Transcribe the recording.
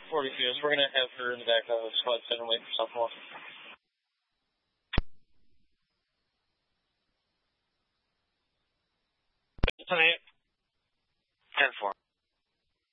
40 Fuse. We're going to have her in the back of Squad 7 waiting for sophomore. 10-8. 10-4.